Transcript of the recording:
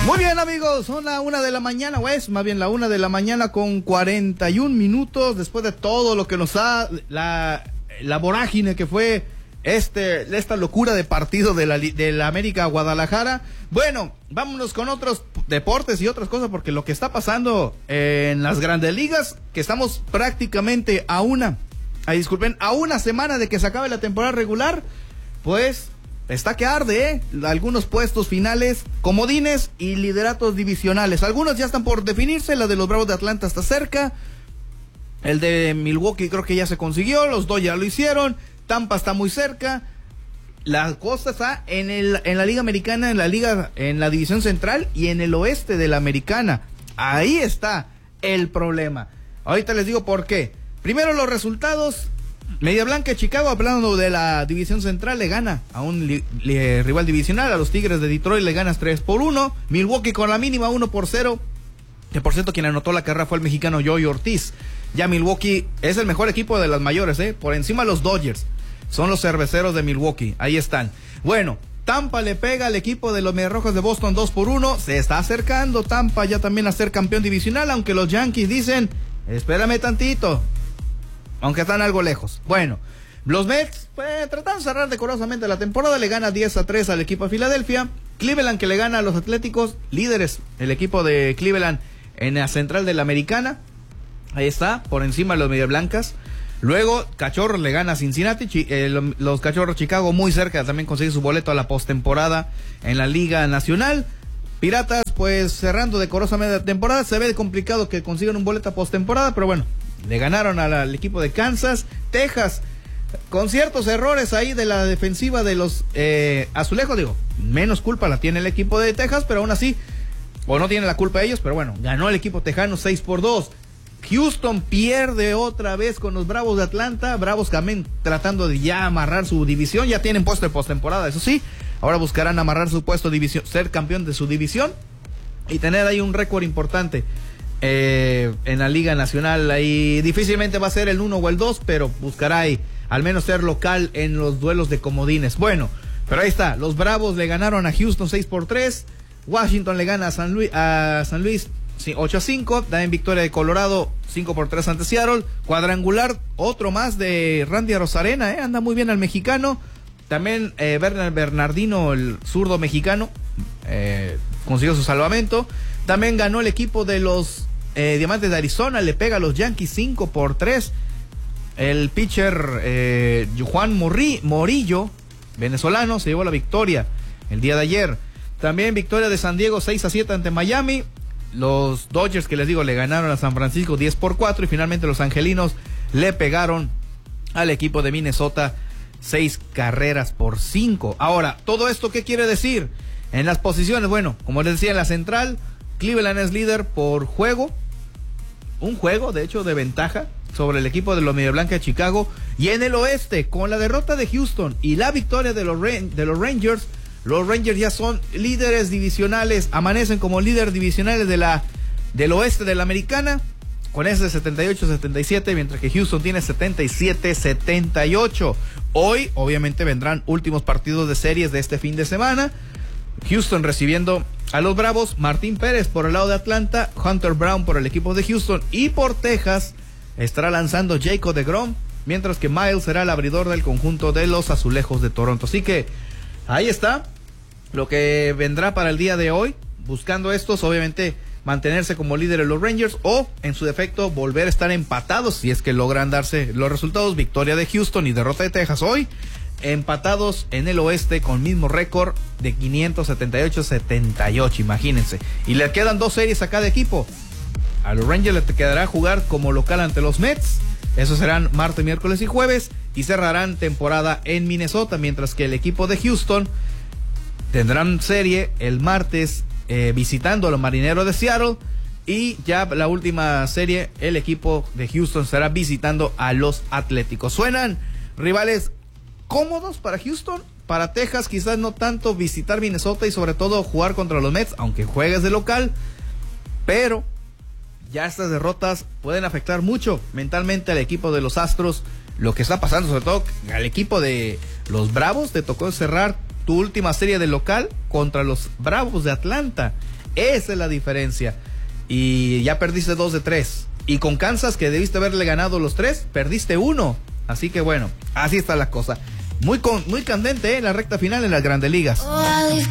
Muy bien, amigos, son la 1 de la mañana, o es más bien la 1 de la mañana con 41 minutos, después de todo lo que nos ha, la vorágine que fue esta locura de partido de la América Guadalajara. Bueno, vámonos con otros deportes y otras cosas, porque lo que está pasando en las grandes ligas, que estamos prácticamente a una semana de que se acabe la temporada regular, pues está que arde, algunos puestos finales, comodines y lideratos divisionales. Algunos ya están por definirse, la de los Bravos de Atlanta está cerca, el de Milwaukee creo que ya se consiguió, los Dodgers ya lo hicieron, Tampa está muy cerca. La cosa está en la Liga Americana, en la División Central y en el oeste de la Americana. Ahí está el problema. Ahorita les digo por qué. Primero los resultados. Media Blanca de Chicago, hablando de la División Central, le gana a un rival divisional, a los Tigres de Detroit le ganas 3-1. Milwaukee con la mínima 1-0. Que por cierto, quien anotó la carrera fue el mexicano Joey Ortiz. Ya Milwaukee es el mejor equipo de las mayores, por encima de los Dodgers. Son los cerveceros de Milwaukee, ahí están. Bueno, Tampa le pega al equipo de los Mediarrojas de Boston 2-1. Se está acercando Tampa ya también a ser campeón divisional, aunque los Yankees dicen, espérame tantito, aunque están algo lejos. Bueno, los Mets, pues, tratan de cerrar decorosamente la temporada, le gana 10-3 al equipo de Filadelfia. Cleveland, que le gana a los Atléticos, líderes, el equipo de Cleveland en la central de la Americana. Ahí está, por encima de los Medias Blancas. Luego, Cachorros le gana a Cincinnati, los Cachorros Chicago muy cerca, también consigue su boleto a la postemporada en la Liga Nacional. Piratas, pues, cerrando decorosamente la temporada, se ve complicado que consigan un boleto a postemporada, pero bueno, le ganaron al equipo de Kansas. Texas, con ciertos errores ahí de la defensiva de los Azulejos, digo, menos culpa la tiene el equipo de Texas, pero aún así, o no tiene la culpa ellos, pero bueno, ganó el equipo tejano 6-2. Houston pierde otra vez con los Bravos de Atlanta. Bravos también tratando de ya amarrar su división. Ya tienen puesto de postemporada, eso sí. Ahora buscarán amarrar su puesto de división, ser campeón de su división y tener ahí un récord importante en la Liga Nacional. Ahí difícilmente va a ser el 1 o el 2, pero buscará ahí al menos ser local en los duelos de comodines. Bueno, pero ahí está. Los Bravos le ganaron a Houston 6-3. Washington le gana a San Luis 8-5, da en victoria de Colorado 5-3 ante Seattle. Cuadrangular, otro más de Randy Arozarena, anda muy bien al mexicano. También Bernardino, el zurdo mexicano, consiguió su salvamento. También ganó el equipo de los Diamantes de Arizona, le pega a los Yankees 5-3. El pitcher Juan Morillo, venezolano, se llevó la victoria el día de ayer. También victoria de San Diego 6-7 ante Miami. Los Dodgers, que les digo, le ganaron a San Francisco 10-4 y finalmente los angelinos le pegaron al equipo de Minnesota 6-5. Ahora, ¿todo esto qué quiere decir? En las posiciones, bueno, como les decía, en la central, Cleveland es líder por juego, un juego de hecho de ventaja sobre el equipo de los Media Blanca de Chicago. Y en el oeste, con la derrota de Houston y la victoria de los Rangers, los Rangers ya son líderes divisionales, amanecen como líderes divisionales del oeste de la Americana, con ese 78-77, mientras que Houston tiene 77-78. Hoy, obviamente, vendrán últimos partidos de series de este fin de semana. Houston recibiendo a los Bravos, Martín Pérez por el lado de Atlanta, Hunter Brown por el equipo de Houston, y por Texas estará lanzando Jacob deGrom, mientras que Miles será el abridor del conjunto de los Azulejos de Toronto. Así que ahí está lo que vendrá para el día de hoy, buscando estos, obviamente, mantenerse como líderes los Rangers o, en su defecto, volver a estar empatados si es que logran darse los resultados. Victoria de Houston y derrota de Texas hoy, empatados en el oeste con mismo récord de 578-78, imagínense. Y le quedan 2 series a cada equipo. A los Rangers les quedará jugar como local ante los Mets. Esos serán martes, miércoles y jueves, y cerrarán temporada en Minnesota, mientras que el equipo de Houston tendrán serie el martes visitando a los Marineros de Seattle, y ya la última serie el equipo de Houston estará visitando a los Atléticos. Suenan rivales cómodos para Houston. Para Texas quizás no tanto visitar Minnesota y sobre todo jugar contra los Mets, aunque juegues de local, pero ya estas derrotas pueden afectar mucho mentalmente al equipo de los Astros. Lo que está pasando, sobre todo al equipo de los Bravos, te tocó cerrar tu última serie de local contra los Bravos de Atlanta Esa es la diferencia. Y ya perdiste 2 de 3. Y con Kansas, que debiste haberle ganado los 3, perdiste 1. Así que bueno, así está la cosa. Muy candente, la recta final en las Grandes Ligas.